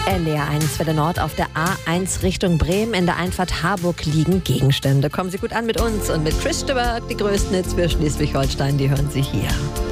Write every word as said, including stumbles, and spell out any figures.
L R eins Welle Nord auf der A eins Richtung Bremen. In der Einfahrt Harburg liegen Gegenstände. Kommen Sie gut an mit uns und mit Chris Stewart. Die größten Hits für Schleswig-Holstein, die hören Sie hier.